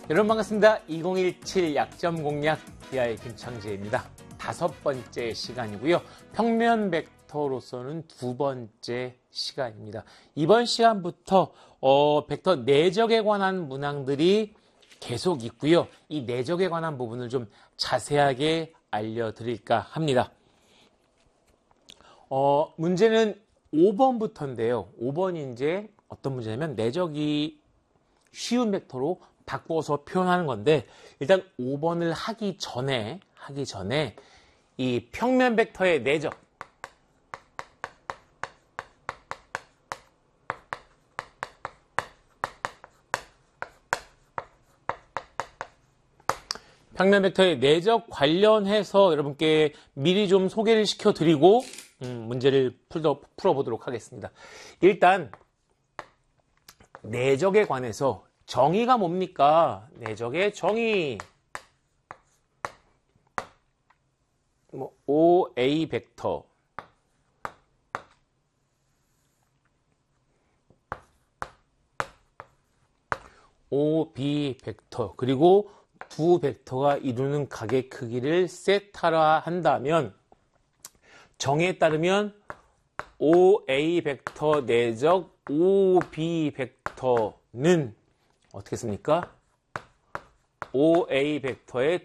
여러분 반갑습니다. 2017 약점 공략 DI 김창재입니다. 5번째 시간이고요. 평면 벡터로서는 2번째 시간입니다. 이번 시간부터 벡터 내적에 관한 문항들이 계속 있고요. 이 내적에 관한 부분을 좀 자세하게 알려드릴까 합니다. 문제는 5번부터인데요. 5번이 이제 어떤 문제냐면 내적이 쉬운 벡터로 바꿔서 표현하는 건데, 일단 5번을 하기 전에 이 평면 벡터의 내적, 평면 벡터의 내적 관련해서 여러분께 미리 좀 소개를 시켜드리고 문제를 풀어보도록 하겠습니다. 일단 내적에 관해서 정의가 뭡니까? 내적의 정의. OA 벡터. OB 벡터. 그리고 두 벡터가 이루는 각의 크기를 세타라 한다면, 정의에 따르면 OA 벡터 내적 OB 벡터는 어떻게 씁니까? OA 벡터의